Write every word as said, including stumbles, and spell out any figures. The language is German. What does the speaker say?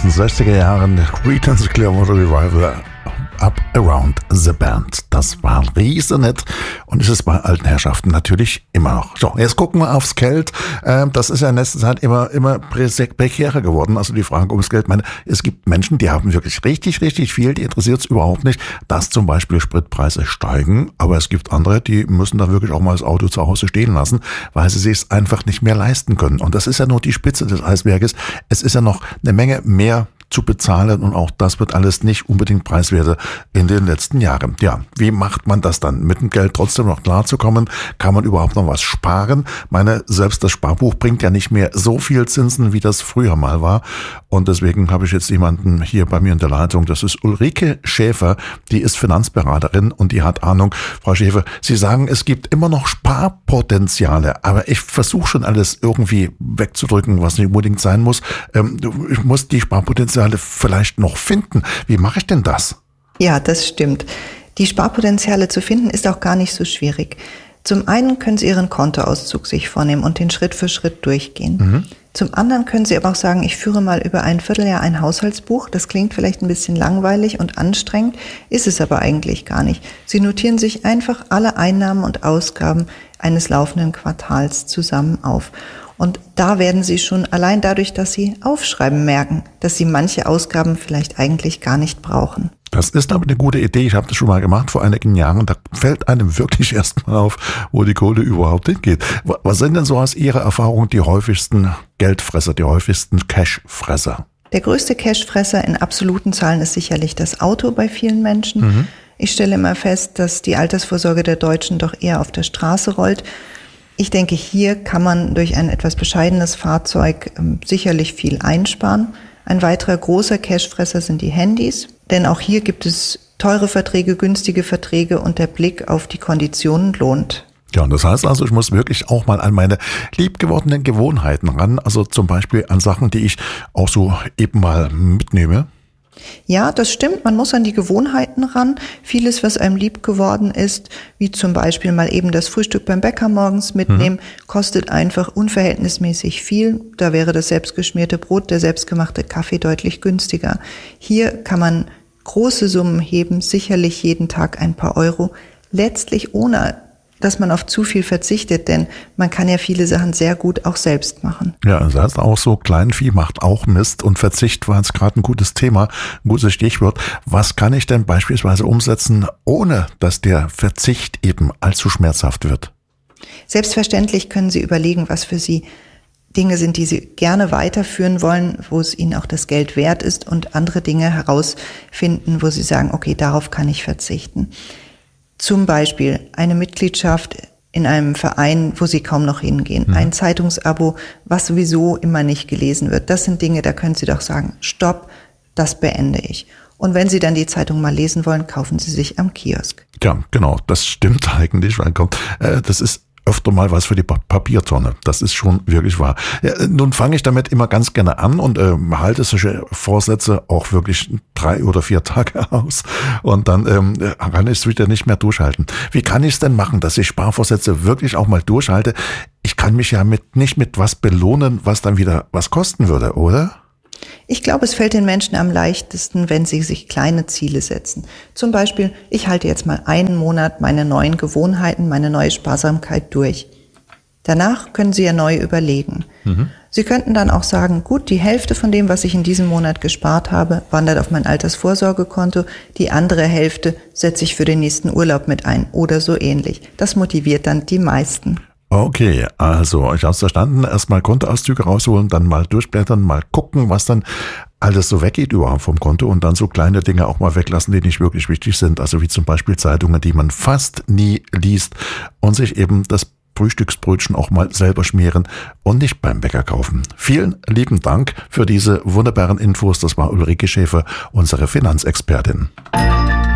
aus den sechziger Jahren, Creedence Clearwater Revival, Up Around the Band. Das war riesennet und ist es bei alten Herrschaften natürlich immer noch. So, jetzt gucken wir aufs Geld. Das ist ja in letzter Zeit immer, immer prekärer geworden. Also die Frage ums Geld. Ich meine, es gibt Menschen, die haben wirklich richtig, richtig viel. Die interessiert es überhaupt nicht, dass zum Beispiel Spritpreise steigen. Aber es gibt andere, die müssen da wirklich auch mal das Auto zu Hause stehen lassen, weil sie sich es einfach nicht mehr leisten können. Und das ist ja nur die Spitze des Eisberges. Es ist ja noch eine Menge mehr zu bezahlen und auch das wird alles nicht unbedingt preiswerter in den letzten Jahren. Ja, wie macht man das dann? Mit dem Geld trotzdem noch klarzukommen? Kann man überhaupt noch was sparen? Meine, selbst das Sparbuch bringt ja nicht mehr so viel Zinsen, wie das früher mal war. Und deswegen habe ich jetzt jemanden hier bei mir in der Leitung. Das ist Ulrike Schäfer, die ist Finanzberaterin und die hat Ahnung. Frau Schäfer, Sie sagen, es gibt immer noch Sparpotenziale, aber ich versuche schon alles irgendwie wegzudrücken, was nicht unbedingt sein muss. Ähm, ich muss die Sparpotenziale vielleicht noch finden. Wie mache ich denn das? Ja, das stimmt. Die Sparpotenziale zu finden ist auch gar nicht so schwierig. Zum einen können Sie Ihren Kontoauszug sich vornehmen und den Schritt für Schritt durchgehen. Mhm. Zum anderen können Sie aber auch sagen, ich führe mal über ein Vierteljahr ein Haushaltsbuch. Das klingt vielleicht ein bisschen langweilig und anstrengend, ist es aber eigentlich gar nicht. Sie notieren sich einfach alle Einnahmen und Ausgaben eines laufenden Quartals zusammen auf. Und da werden Sie schon allein dadurch, dass Sie aufschreiben, merken, dass Sie manche Ausgaben vielleicht eigentlich gar nicht brauchen. Das ist aber eine gute Idee. Ich habe das schon mal gemacht vor einigen Jahren. Da fällt einem wirklich erstmal auf, wo die Kohle überhaupt hingeht. Was sind denn so aus Ihrer Erfahrung die häufigsten Geldfresser, die häufigsten Cashfresser? Der größte Cashfresser in absoluten Zahlen ist sicherlich das Auto bei vielen Menschen. Mhm. Ich stelle immer fest, dass die Altersvorsorge der Deutschen doch eher auf der Straße rollt. Ich denke, hier kann man durch ein etwas bescheidenes Fahrzeug ähm, sicherlich viel einsparen. Ein weiterer großer Cashfresser sind die Handys, denn auch hier gibt es teure Verträge, günstige Verträge und der Blick auf die Konditionen lohnt. Ja, und das heißt also, ich muss wirklich auch mal an meine liebgewordenen Gewohnheiten ran, also zum Beispiel an Sachen, die ich auch so eben mal mitnehme. Ja, das stimmt. Man muss an die Gewohnheiten ran. Vieles, was einem lieb geworden ist, wie zum Beispiel mal eben das Frühstück beim Bäcker morgens mitnehmen, mhm. kostet einfach unverhältnismäßig viel. Da wäre das selbstgeschmierte Brot, der selbstgemachte Kaffee deutlich günstiger. Hier kann man große Summen heben, sicherlich jeden Tag ein paar Euro, letztlich ohne dass man auf zu viel verzichtet, denn man kann ja viele Sachen sehr gut auch selbst machen. Ja, das heißt auch so, Kleinvieh macht auch Mist und Verzicht war jetzt gerade ein gutes Thema, ein gutes Stichwort. Was kann ich denn beispielsweise umsetzen, ohne dass der Verzicht eben allzu schmerzhaft wird? Selbstverständlich können Sie überlegen, was für Sie Dinge sind, die Sie gerne weiterführen wollen, wo es Ihnen auch das Geld wert ist und andere Dinge herausfinden, wo Sie sagen, okay, darauf kann ich verzichten. Zum Beispiel eine Mitgliedschaft in einem Verein, wo Sie kaum noch hingehen. Mhm. Ein Zeitungsabo, was sowieso immer nicht gelesen wird. Das sind Dinge, da können Sie doch sagen, stopp, das beende ich. Und wenn Sie dann die Zeitung mal lesen wollen, kaufen Sie sich am Kiosk. Ja, genau, das stimmt eigentlich. Das ist öfter mal was für die Papiertonne. Das ist schon wirklich wahr. Ja, nun fange ich damit immer ganz gerne an und äh, halte solche Vorsätze auch wirklich drei oder vier Tage aus und dann ähm, kann ich es wieder nicht mehr durchhalten. Wie kann ich es denn machen, dass ich Sparvorsätze wirklich auch mal durchhalte? Ich kann mich ja mit nicht mit was belohnen, was dann wieder was kosten würde, oder? Ich glaube, es fällt den Menschen am leichtesten, wenn sie sich kleine Ziele setzen. Zum Beispiel, ich halte jetzt mal einen Monat meine neuen Gewohnheiten, meine neue Sparsamkeit durch. Danach können Sie ja neu überlegen. Mhm. Sie könnten dann auch sagen, gut, die Hälfte von dem, was ich in diesem Monat gespart habe, wandert auf mein Altersvorsorgekonto, die andere Hälfte setze ich für den nächsten Urlaub mit ein oder so ähnlich. Das motiviert dann die meisten. Okay, also ich habe es verstanden, erstmal Kontoauszüge rausholen, dann mal durchblättern, mal gucken, was dann alles so weggeht überhaupt vom Konto und dann so kleine Dinge auch mal weglassen, die nicht wirklich wichtig sind, also wie zum Beispiel Zeitungen, die man fast nie liest und sich eben das Frühstücksbrötchen auch mal selber schmieren und nicht beim Bäcker kaufen. Vielen lieben Dank für diese wunderbaren Infos, das war Ulrike Schäfer, unsere Finanzexpertin.